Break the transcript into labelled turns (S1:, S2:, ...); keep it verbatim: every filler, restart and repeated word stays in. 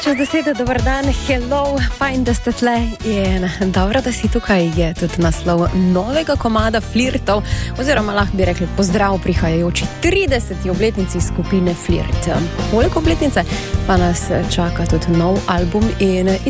S1: Čez deset, dober dan, hello, fajn, da ste tle in dobro, da si tukaj. Je tudi naslov novega komada Flirtov, oziroma lahko bi rekli pozdrav prihajajoči trideseti obletnici skupine Flirt. Poleg obletnice pa nas čaka tudi nov album in